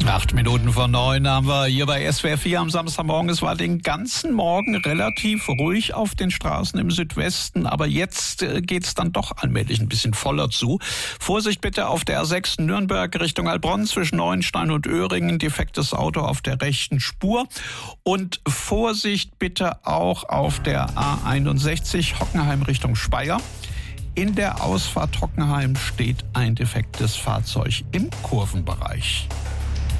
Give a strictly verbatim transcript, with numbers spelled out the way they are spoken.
Acht Minuten vor neun haben wir hier bei S W R vier am Samstagmorgen. Es war den ganzen Morgen relativ ruhig auf den Straßen im Südwesten, aber jetzt geht es dann doch allmählich ein bisschen voller zu. Vorsicht bitte auf der A sechs Nürnberg Richtung Heilbronn zwischen Neuenstein und Öhringen. Defektes Auto auf der rechten Spur. Und Vorsicht bitte auch auf der A einundsechzig Hockenheim Richtung Speyer. In der Ausfahrt Hockenheim steht ein defektes Fahrzeug im Kurvenbereich.